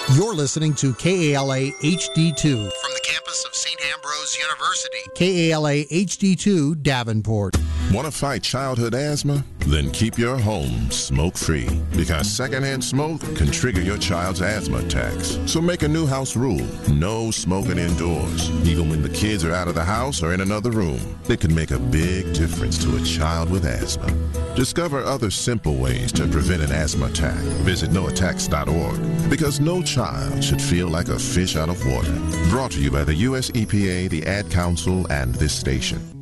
You're listening to KALA HD2 from the campus of St. Ambrose University. KALA HD2 Davenport. Want to fight childhood asthma? Then keep your home smoke-free, because secondhand smoke can trigger your child's asthma attacks. So make a new house rule: no smoking indoors, even when the kids are out of the house or in another room. It can make a big difference to a child with asthma. Discover other simple ways to prevent an asthma attack. Visit noattacks.org, because no child should feel like a fish out of water. Brought to you by the U.S. EPA, the Ad Council, and this station.